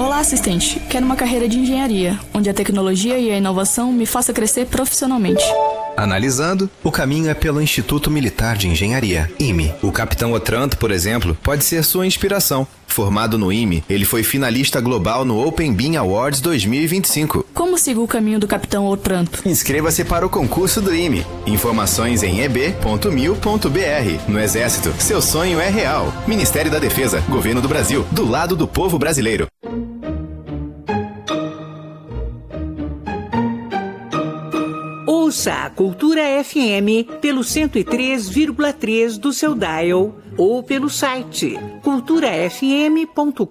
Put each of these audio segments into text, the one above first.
Olá, assistente. Quero uma carreira de engenharia, onde a tecnologia e a inovação me faça crescer profissionalmente. Analisando, o caminho é pelo Instituto Militar de Engenharia, IME. O capitão Otranto, por exemplo, pode ser sua inspiração. Formado no IME, ele foi finalista global no Open Bean Awards 2025. Como sigo o caminho do capitão Otranto? Inscreva-se para o concurso do IME. Informações em eb.mil.br. No Exército, seu sonho é real. Ministério da Defesa, Governo do Brasil, do lado do povo brasileiro. Ouça a Cultura FM pelo 103,3 do seu dial ou pelo site culturafm.com.br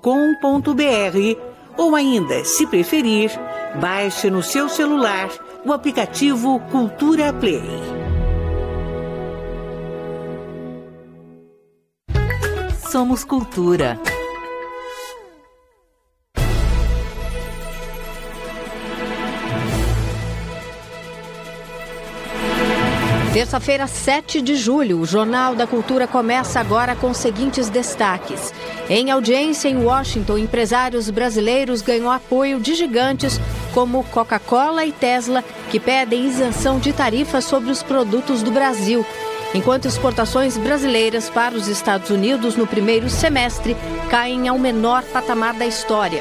ou ainda, se preferir, baixe no seu celular o aplicativo Cultura Play. Somos Cultura. Terça-feira, 7 de julho, o Jornal da Cultura começa agora com os seguintes destaques. Em audiência em Washington, empresários brasileiros ganham apoio de gigantes como Coca-Cola e Tesla, que pedem isenção de tarifas sobre os produtos do Brasil, enquanto exportações brasileiras para os Estados Unidos no primeiro semestre caem ao menor patamar da história.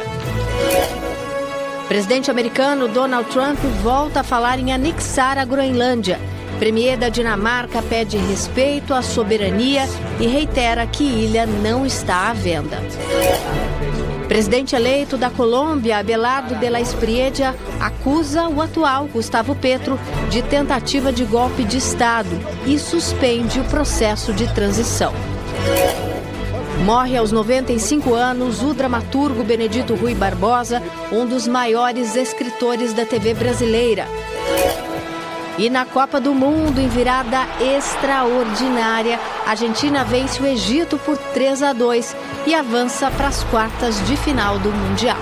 O presidente americano Donald Trump volta a falar em anexar a Groenlândia. Premier da Dinamarca pede respeito à soberania e reitera que ilha não está à venda. Presidente eleito da Colômbia, Abelardo de la Espriella, acusa o atual Gustavo Petro de tentativa de golpe de Estado e suspende o processo de transição. Morre aos 95 anos o dramaturgo Benedito Rui Barbosa, um dos maiores escritores da TV brasileira. E na Copa do Mundo, em virada extraordinária, a Argentina vence o Egito por 3-2 e avança para as quartas de final do Mundial.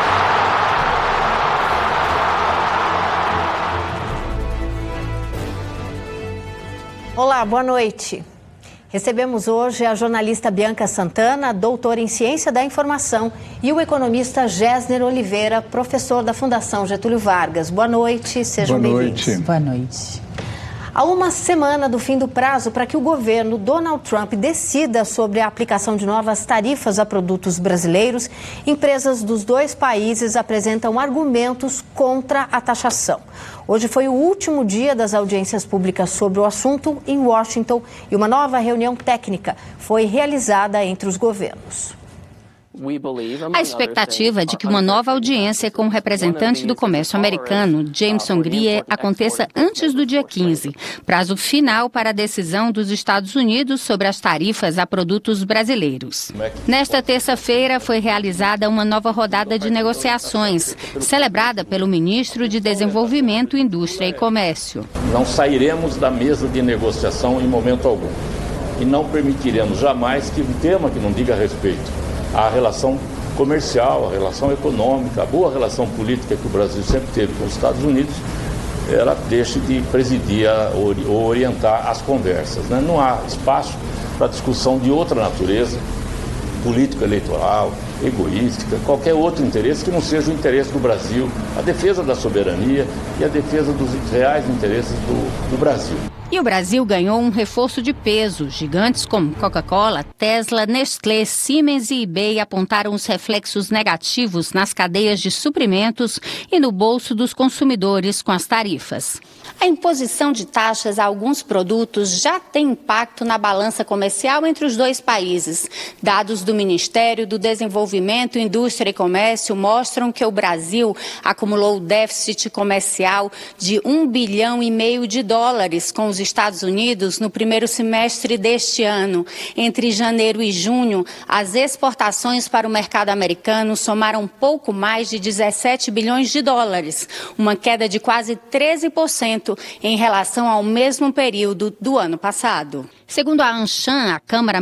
Olá, boa noite. Recebemos hoje a jornalista Bianca Santana, doutora em Ciência da Informação, e o economista Gessner Oliveira, professor da Fundação Getúlio Vargas. Boa noite, sejam bem-vindos. Boa noite. Há uma semana do fim do prazo para que o governo Donald Trump decida sobre a aplicação de novas tarifas a produtos brasileiros, empresas dos dois países apresentam argumentos contra a taxação. Hoje foi o último dia das audiências públicas sobre o assunto em Washington e uma nova reunião técnica foi realizada entre os governos. A expectativa é de que uma nova audiência com o representante do comércio americano, Jameson Grier, aconteça antes do dia 15, prazo final para a decisão dos Estados Unidos sobre as tarifas a produtos brasileiros. Nesta terça-feira foi realizada uma nova rodada de negociações, celebrada pelo ministro de Desenvolvimento, Indústria e Comércio. Não sairemos da mesa de negociação em momento algum e não permitiremos jamais que um tema que não diga respeito à relação comercial, a relação econômica, a boa relação política que o Brasil sempre teve com os Estados Unidos, ela deixe de presidir ou orientar as conversas, né? Não há espaço para discussão de outra natureza, político-eleitoral, egoística, qualquer outro interesse que não seja o interesse do Brasil, a defesa da soberania e a defesa dos reais interesses do Brasil. E o Brasil ganhou um reforço de peso. Gigantes como Coca-Cola, Tesla, Nestlé, Siemens e eBay apontaram os reflexos negativos nas cadeias de suprimentos e no bolso dos consumidores com as tarifas. A imposição de taxas a alguns produtos já tem impacto na balança comercial entre os dois países. Dados do Ministério do Desenvolvimento, Indústria e Comércio mostram que o Brasil acumulou déficit comercial de $1,5 bilhão com os Estados Unidos no primeiro semestre deste ano. Entre janeiro e junho, as exportações para o mercado americano somaram pouco mais de $17 bilhões, uma queda de quase 13% em relação ao mesmo período do ano passado. Segundo a ANCHAM, a Câmara